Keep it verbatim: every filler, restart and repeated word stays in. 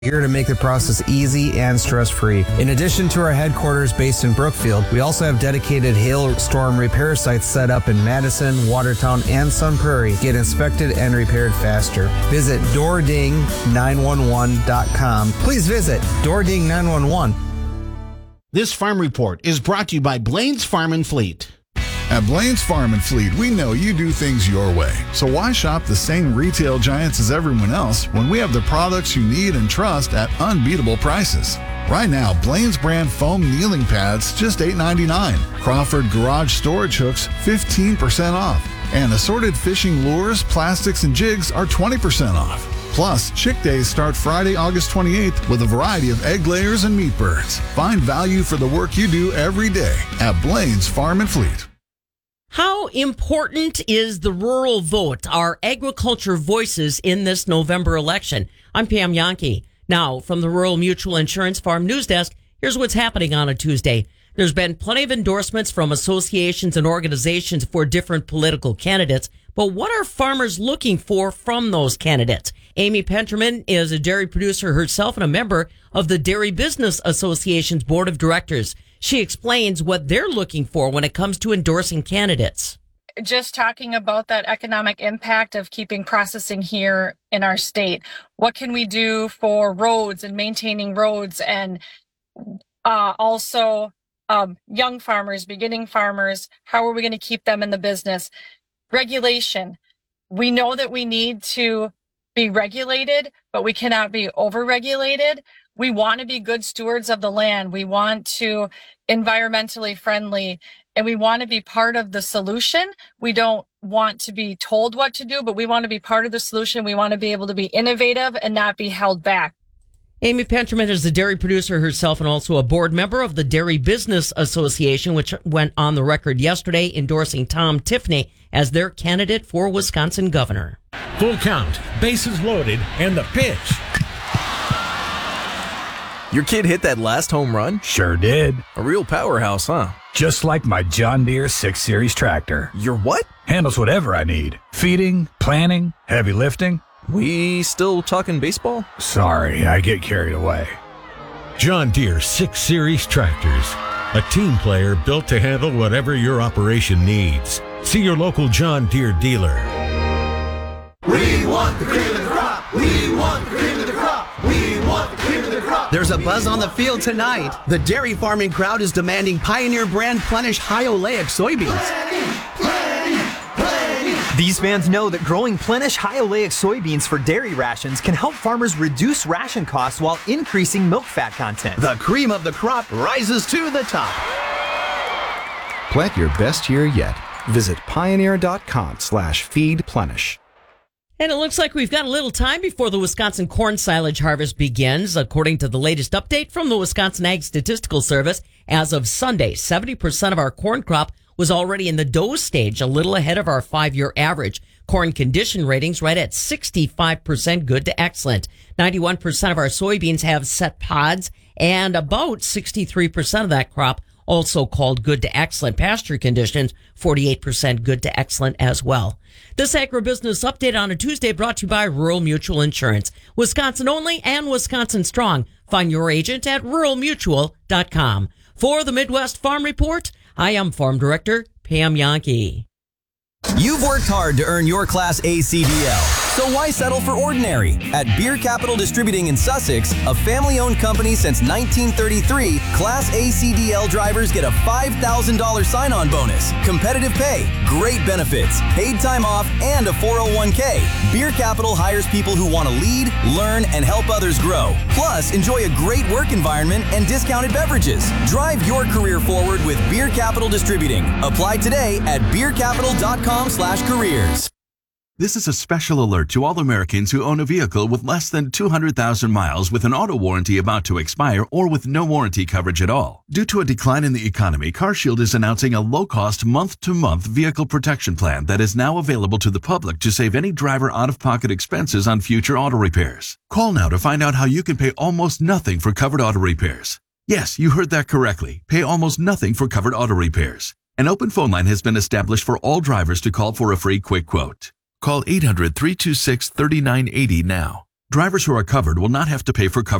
Here to make the process easy and stress-free. In addition to our headquarters based in Brookfield, we also have dedicated hailstorm repair sites set up in Madison, Watertown, and Sun Prairie. Get inspected and repaired faster. Visit door ding nine one one dot com. Please visit door ding nine one one. This farm report is brought to you by Blaine's Farm and Fleet. At Blaine's Farm and Fleet, we know you do things your way. So why shop the same retail giants as everyone else when we have the products you need and trust at unbeatable prices? Right now, Blaine's brand foam kneeling pads, just eight ninety-nine. Crawford garage storage hooks, fifteen percent off. And assorted fishing lures, plastics, and jigs are twenty percent off. Plus, Chick Days start Friday, August twenty-eighth with a variety of egg layers and meat birds. Find value for the work you do every day at Blaine's Farm and Fleet. How important is the rural vote, our agriculture voices in this November election? I'm Pam Yankee. Now, from the Rural Mutual Insurance Farm News Desk, here's what's happening on a Tuesday. There's been plenty of endorsements from associations and organizations for different political candidates, but what are farmers looking for from those candidates? Amy Penterman is a dairy producer herself and a member of the Dairy Business Association's Board of Directors. She explains what they're looking for when it comes to endorsing candidates. Just talking about that economic impact of keeping processing here in our state. What can we do for roads and maintaining roads, and uh, also um, young farmers, beginning farmers? How are we going to keep them in the business? Regulation. We know that we need to be regulated, but we cannot be over-regulated. We want to be good stewards of the land. We want to environmentally friendly, and we want to be part of the solution. We don't want to be told what to do, but we want to be part of the solution. We want to be able to be innovative and not be held back. Amy Penterman is a dairy producer herself and also a board member of the Dairy Business Association, which went on the record yesterday endorsing Tom Tiffany as their candidate for Wisconsin governor. Full count, bases loaded, and the pitch. Your kid hit that last home run? Sure did. A real powerhouse, huh? Just like my John Deere six series tractor. Your what? Handles whatever I need. Feeding, planting, heavy lifting. We still talking baseball? Sorry, I get carried away. John Deere six series tractors. A team player built to handle whatever your operation needs. See your local John Deere dealer. We want the cream of the crop. We want the cream of the crop. We want the cream of the crop. There's a buzz on the field tonight. The dairy farming crowd is demanding Pioneer brand Plenish high oleic soybeans. Plenty, plenty, plenty. These fans know that growing Plenish high oleic soybeans for dairy rations can help farmers reduce ration costs while increasing milk fat content. The cream of the crop rises to the top. Plant your best year yet. Visit pioneer.com slash feed Plenish. And it looks like we've got a little time before the Wisconsin corn silage harvest begins. According to the latest update from the Wisconsin Ag Statistical Service, as of Sunday, seventy percent of our corn crop was already in the dough stage, a little ahead of our five-year average. Corn condition ratings right at sixty-five percent good to excellent. ninety-one percent of our soybeans have set pods, and about sixty-three percent of that crop also called good to excellent. Pasture conditions, forty-eight percent good to excellent as well. This agribusiness update on a Tuesday brought to you by Rural Mutual Insurance. Wisconsin only and Wisconsin strong. Find your agent at rural mutual dot com. For the Midwest Farm Report, I am Farm Director Pam Yankee. You've worked hard to earn your Class A C D L, so why settle for ordinary? At Beer Capital Distributing in Sussex, a family-owned company since nineteen thirty-three, Class A C D L drivers get a five thousand dollars sign-on bonus, competitive pay, great benefits, paid time off, and a four oh one k. Beer Capital hires people who want to lead, learn, and help others grow. Plus, enjoy a great work environment and discounted beverages. Drive your career forward with Beer Capital Distributing. Apply today at beer capital dot com slash careers. This is a special alert to all Americans who own a vehicle with less than two hundred thousand miles with an auto warranty about to expire or with no warranty coverage at all. Due to a decline in the economy, CarShield is announcing a low-cost month-to-month vehicle protection plan that is now available to the public to save any driver out-of-pocket expenses on future auto repairs. Call now to find out how you can pay almost nothing for covered auto repairs. Yes, you heard that correctly. Pay almost nothing for covered auto repairs. An open phone line has been established for all drivers to call for a free quick quote. Call eight hundred, three two six, three nine eight zero now. Drivers who are covered will not have to pay for coverage